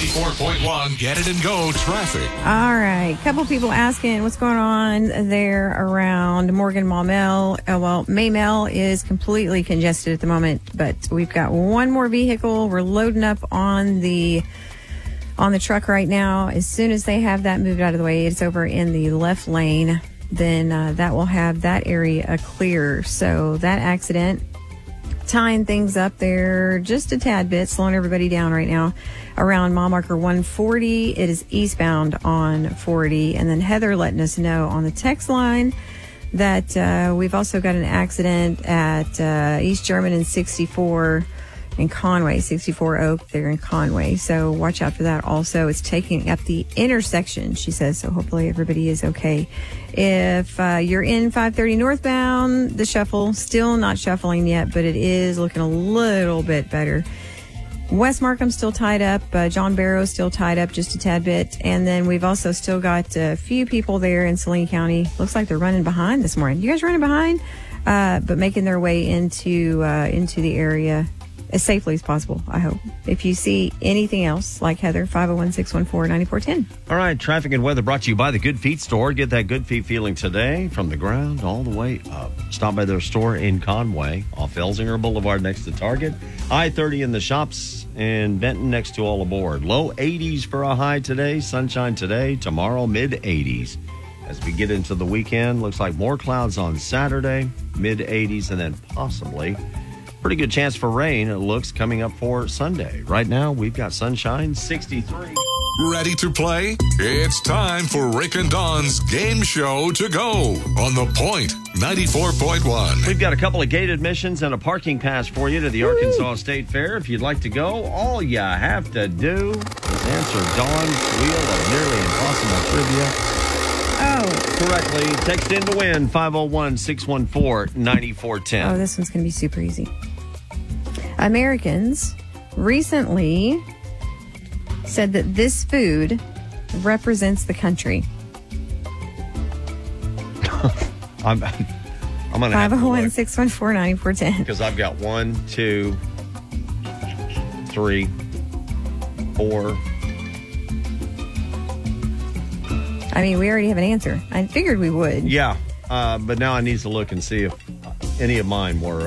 94.1 Get It and Go traffic. All right. Couple people asking what's going on there around Morgan Maumelle. Well, Maumelle is completely congested at the moment, but we've got one more vehicle. We're loading up on the truck right now. As soon as they have that moved out of the way, it's over in the left lane. Then that will have that area clear. So that accident tying things up there just a tad bit, slowing everybody down right now around mile marker 140. It is eastbound on 40. And then Heather letting us know on the text line that we've also got an accident at East German and 64 in Conway, 64 Oak there in Conway. So watch out for that also. It's taking up the intersection, she says. So hopefully everybody is okay. If you're in 530 northbound, the shuffle, still not shuffling yet, but it is looking a little bit better. West Markham still tied up. John Barrow still tied up just a tad bit. And then we've also still got a few people there in Saline County. Looks like they're running behind this morning. You guys running behind? But making their way into the area as safely as possible, I hope. If you see anything else, like Heather, 501-614-9410. All right, traffic and weather brought to you by the Good Feet store. Get that Good Feet feeling today from the ground all the way up. Stop by their store in Conway off Elsinger Boulevard next to Target. I-30 in the shops in Benton next to All Aboard. Low 80s for a high today. Sunshine today. Tomorrow, mid-80s. As we get into the weekend, looks like more clouds on Saturday, mid-80s, and then possibly pretty good chance for rain, it looks, coming up for Sunday. Right now, we've got sunshine, 63. Ready to play? It's time for Rick and Dawn's game show to go on The Point 94.1. We've got a couple of gate admissions and a parking pass for you to the Arkansas State Fair. If you'd like to go, all you have to do is answer Dawn's Wheel of Nearly Impossible Trivia correctly. Text in to win, 501-614-9410. Oh, this one's going to be super easy. Americans recently said that this food represents the country. I'm going to have to 501-614-9410. Because I've got 1, 2, 3, 4. I mean, we already have an answer. I figured we would. Yeah, but now I need to look and see if any of mine were...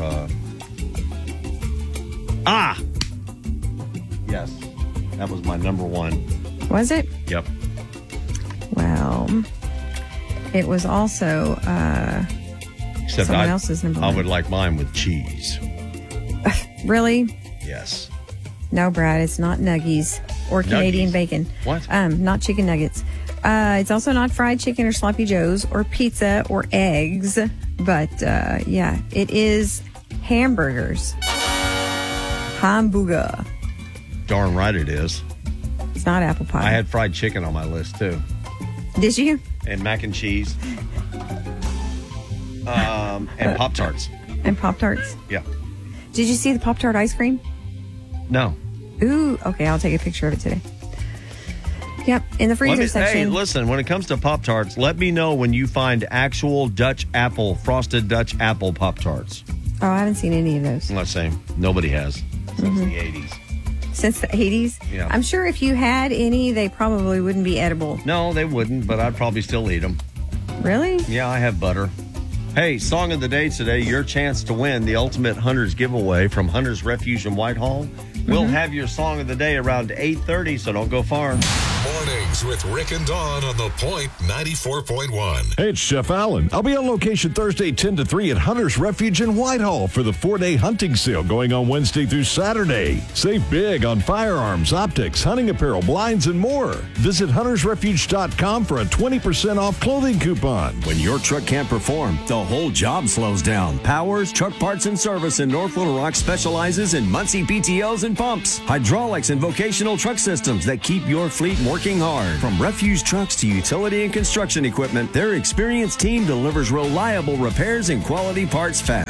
Yes, that was my number one. Was it? Yep. Well, it was also Except someone else's number one. I would like mine with cheese. Really? Yes. No, Brad, it's not Nuggies or Canadian bacon. What? Not chicken nuggets. It's also not fried chicken or sloppy joes or pizza or eggs. But, yeah, it is hamburgers. Hamburger. Darn right it is. It's not apple pie. I had fried chicken on my list, too. Did you? And mac and cheese. And Pop-Tarts. And Pop-Tarts? Yeah. Did you see the Pop-Tart ice cream? No. Ooh, okay, I'll take a picture of it today. Yep, in the freezer section. Hey, listen, when it comes to Pop-Tarts, let me know when you find actual frosted Dutch apple Pop-Tarts. Oh, I haven't seen any of those. I'm not saying nobody has since the 80s. Since the 80s? Yeah. I'm sure if you had any, they probably wouldn't be edible. No, they wouldn't, but I'd probably still eat them. Really? Yeah, I have butter. Hey, song of the day today, your chance to win the Ultimate Hunters giveaway from Hunters Refuge in Whitehall. We'll have your song of the day around 8:30, so don't go far. Mornings with Rick and Dawn on The Point 94.1. Hey, it's Chef Allen. I'll be on location Thursday 10 to 3 at Hunters Refuge in Whitehall for the 4-day hunting sale going on Wednesday through Saturday. Save big on firearms, optics, hunting apparel, blinds, and more. Visit huntersrefuge.com for a 20% off clothing coupon. When your truck can't perform, the whole job slows down. Powers Truck Parts and Service in North Little Rock specializes in Muncie PTOs and pumps, hydraulics, and vocational truck systems that keep your fleet working hard. From refuse trucks to utility and construction equipment, their experienced team delivers reliable repairs and quality parts fast.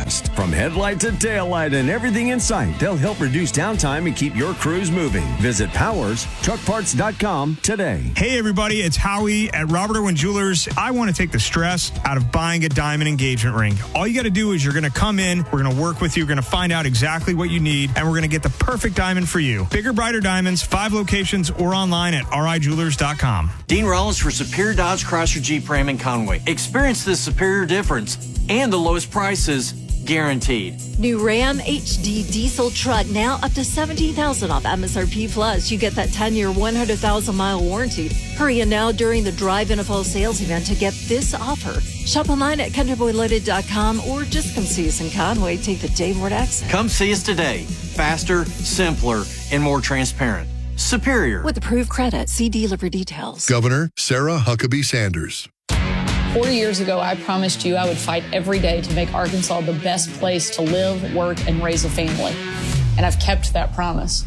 fast. From headlight to tail light and everything in sight, they'll help reduce downtime and keep your crews moving. Visit PowersTruckParts.com today. Hey everybody, it's Howie at Robert Irwin Jewelers. I want to take the stress out of buying a diamond engagement ring. All you got to do is you're going to come in, we're going to work with you, we're going to find out exactly what you need, and we're going to get the perfect diamond for you. Bigger, brighter diamonds, 5 locations, or online at rijewelers.com. Dean Rollins for Superior Dodge Chrysler Jeep Ram in Conway. Experience the superior difference and the lowest prices guaranteed. New Ram HD diesel truck now up to $17,000 off MSRP plus. You get that 10-year, 100,000-mile warranty. Hurry in now during the Drive NFL sales event to get this offer. Shop online at countryboyloaded.com or just come see us in Conway. Take the Dave Ward accent. Come see us today. Faster, simpler, and more transparent. Superior. With approved credit, see dealer for details. Governor Sarah Huckabee Sanders. 4 years ago, I promised you I would fight every day to make Arkansas the best place to live, work, and raise a family. And I've kept that promise.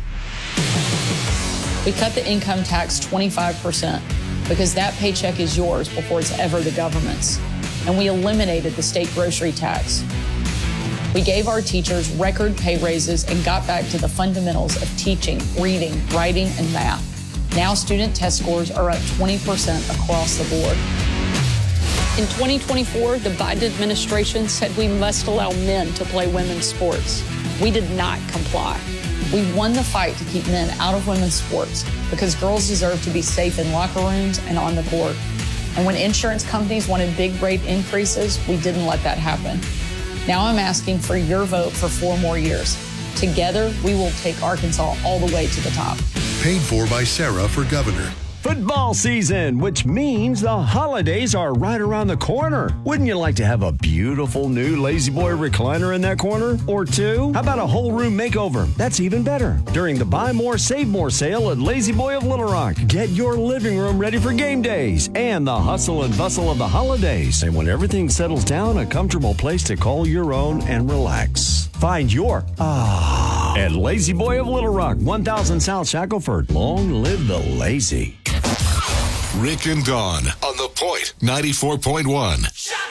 We cut the income tax 25% because that paycheck is yours before it's ever the government's. And we eliminated the state grocery tax. We gave our teachers record pay raises and got back to the fundamentals of teaching, reading, writing, and math. Now student test scores are up 20% across the board. In 2024, the Biden administration said we must allow men to play women's sports. We did not comply. We won the fight to keep men out of women's sports because girls deserve to be safe in locker rooms and on the court. And when insurance companies wanted big rate increases, we didn't let that happen. Now I'm asking for your vote for 4 more years. Together, we will take Arkansas all the way to the top. Paid for by Sarah for governor. Football season, which means the holidays are right around the corner. Wouldn't you like to have a beautiful new Lazy Boy recliner in that corner? Or 2? How about a whole room makeover? That's even better. During the Buy More, Save More sale at Lazy Boy of Little Rock. Get your living room ready for game days and the hustle and bustle of the holidays. And when everything settles down, a comfortable place to call your own and relax. Find your at Lazy Boy of Little Rock, 1000 South Shackelford. Long live the lazy. Rick and Dawn on The Point 94.1.